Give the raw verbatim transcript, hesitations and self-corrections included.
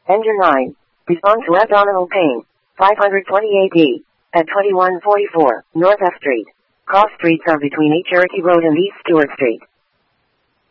Engine nine. Respond to abdominal pain. five twenty-eight D. At twenty-one forty-four, North F Street. Cross streets are between East Cherokee Road and East Stewart Street.